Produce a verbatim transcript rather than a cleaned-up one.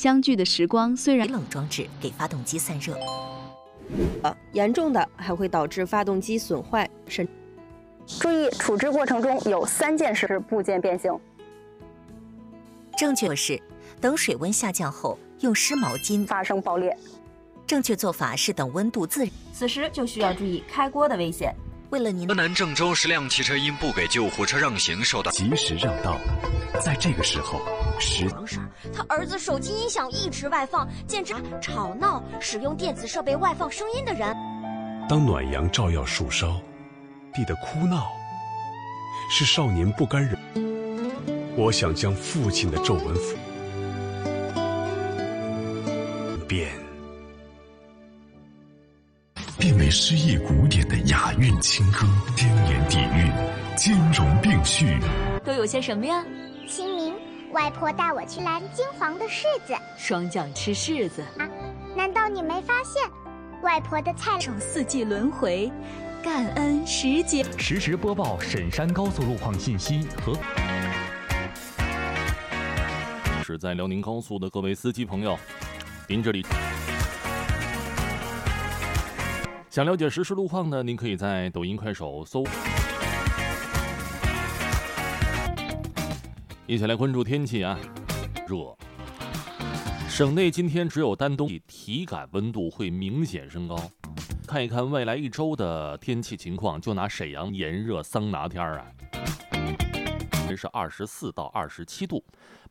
相聚的时光虽然冷装置给发动机散热， 呃，严重的还会导致发动机损坏，甚。 注意，处置过程中有三件事是部件变形。 正确是等水温下降后用湿毛巾发生爆裂。 正确做法是等温度自然。 此时就需要注意开锅的危险。 为了您， 河南郑州十辆汽车因不给救护车让行受到及时让道，在这个时候，时他儿子手机音响一直外放，简直吵闹，使用电子设备外放声音的人。 当暖阳照耀树梢，地的哭闹，是少年不甘忍。我想将父亲的皱纹抚变。变为诗意古典的雅韵清歌，天年底蕴，兼容并蓄。 都有些什么呀？ 清明，外婆带我去拦金黄的柿子。 霜降吃柿子啊？难道你没发现，外婆的菜守四季轮回，感恩时节。 实时播报沈山高速路况信息和。 是在辽宁高速的各位司机朋友，您这里。想了解实时路况呢，您可以在抖音、快手搜。一起来关注天气啊，热。省内今天只有丹东体感温度会明显升高。看一看未来一周的天气情况，就拿沈阳炎热桑拿天啊，这是二十四到二十七度。